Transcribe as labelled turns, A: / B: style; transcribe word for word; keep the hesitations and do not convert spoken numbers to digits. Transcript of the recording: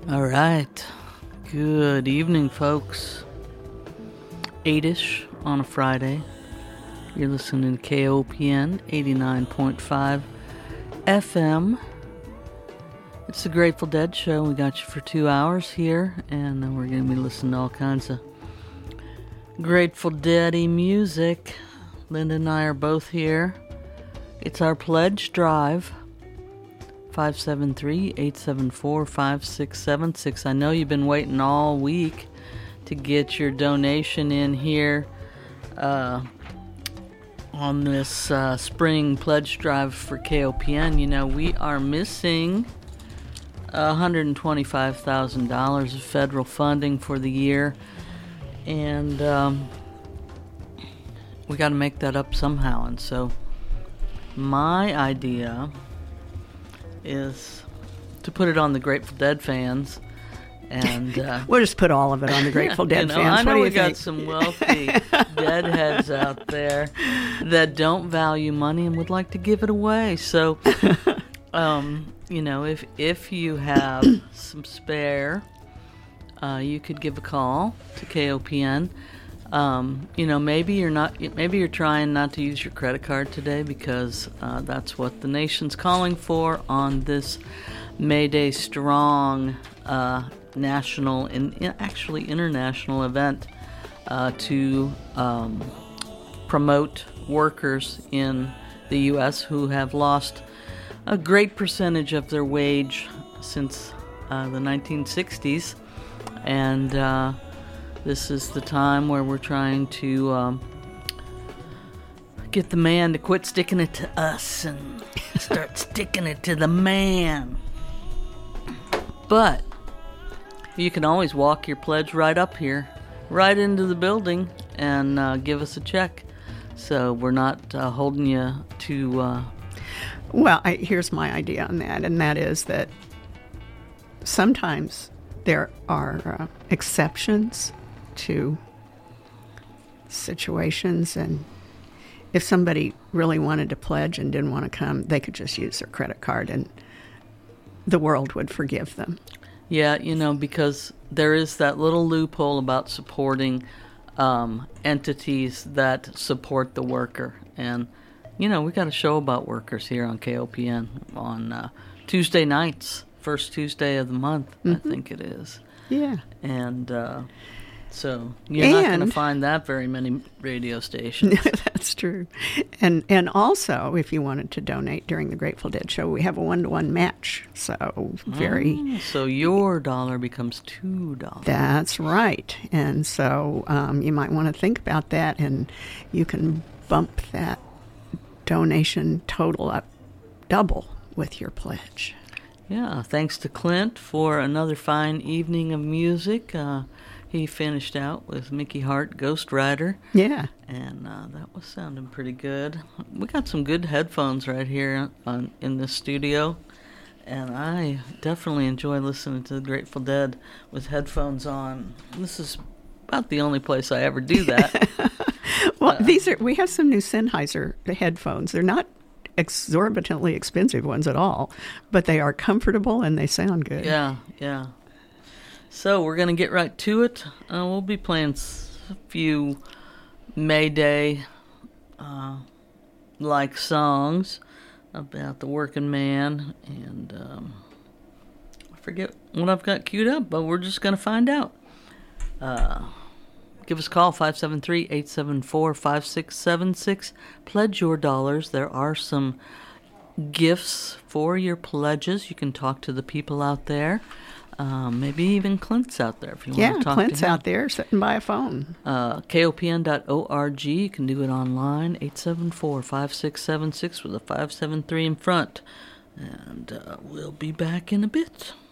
A: All right. Good evening, folks. Eight-ish on a Friday. You're listening to K O P N eighty-nine point five F M. It's the Grateful Dead Show. We got you for two hours here, and then we're going to be listening to all kinds of Grateful Dead-y music. Linda and I are both here. It's our pledge drive. five seven three, eight seven four, five six seven six. I know you've been waiting all week to get your donation in here uh, on this uh, spring pledge drive for K O P N. You know, we are missing one hundred twenty-five thousand dollars of federal funding for the year, and um, we got to make that up somehow. And so my idea is to put it on the Grateful Dead fans, and uh,
B: we'll just put all of it on the Grateful Dead
A: you know,
B: fans.
A: I know
B: what do
A: we
B: you
A: got
B: think?
A: some wealthy deadheads out there that don't value money and would like to give it away. So, um, you know, if if you have some spare, uh, you could give a call to K O P N. Um, you know, maybe you're not. Maybe you're trying not to use your credit card today because uh, that's what the nation's calling for on this May Day Strong uh, national and actually international event uh, to um, promote workers in the U S who have lost a great percentage of their wage since uh, the nineteen sixties, and uh, this is the time where we're trying to um, get the man to quit sticking it to us and start sticking it to the man. But you can always walk your pledge right up here, right into the building, and uh, give us a check. So we're not uh, holding you to... Uh,
B: well, I, here's my idea on that, and that is that sometimes there are uh, exceptions to situations, and if somebody really wanted to pledge and didn't want to come, they could just use their credit card and the world would forgive them.
A: Yeah, you know, because there is that little loophole about supporting um, entities that support the worker. And, you know, we got a show about workers here on K O P N on uh, Tuesday nights, first Tuesday of the month, mm-hmm. I think it is.
B: Yeah.
A: And uh, so you're and, not going to find that very many radio stations.
B: That's true. And and also, if you wanted to donate during the Grateful Dead show, we have a one-to-one match. So very...
A: Oh, so your dollar becomes two dollars.
B: That's right. And so um, you might want to think about that, and you can bump that donation total up double with your pledge.
A: Yeah, thanks to Clint for another fine evening of music. Uh, he finished out with Mickey Hart, Ghost Rider.
B: Yeah.
A: And uh, that was sounding pretty good. We got some good headphones right here on, in this studio. And I definitely enjoy listening to the Grateful Dead with headphones on. This is about the only place I ever do that.
B: well, uh, these are we have some new Sennheiser headphones. They're not exorbitantly expensive ones at all, but they are comfortable and they sound good.
A: Yeah, yeah. So we're going to get right to it. Uh, we'll be playing a few May Day uh, like songs about the working man, and um, I forget what I've got queued up, but we're just going to find out. Uh, give us a call, five seven three, eight seven four, five six seven six. Pledge your dollars. There are some gifts for your pledges. You can talk to the people out there. Um, maybe even Clint's out there if you
B: yeah,
A: want to talk
B: Clint's
A: to him.
B: out there sitting by a phone.
A: Uh, K O P N dot org. You can do it online, eight seven four, five six seven six with a five seven three in front. And uh, we'll be back in a bit.